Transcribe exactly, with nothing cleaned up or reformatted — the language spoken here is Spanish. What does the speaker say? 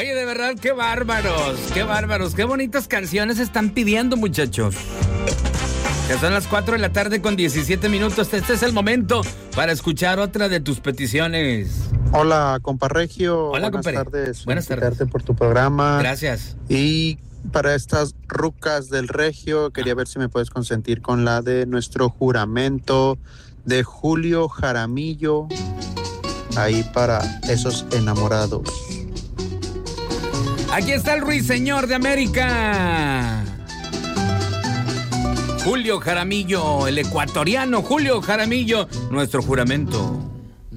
Oye, de verdad, qué bárbaros, qué bárbaros, qué bonitas canciones están pidiendo, muchachos. Ya son las cuatro de la tarde con diecisiete minutos. Este es el momento para escuchar otra de tus peticiones. Hola, compa Regio. Hola, Buenas compadre. tardes. Buenas tardes. Felicitarte por tu programa. Gracias. Y para estas rucas del Regio, quería ver si me puedes consentir con la de Nuestro Juramento de Julio Jaramillo. Ahí para esos enamorados. Aquí está el Ruiseñor de América. Julio Jaramillo, el ecuatoriano Julio Jaramillo, Nuestro Juramento.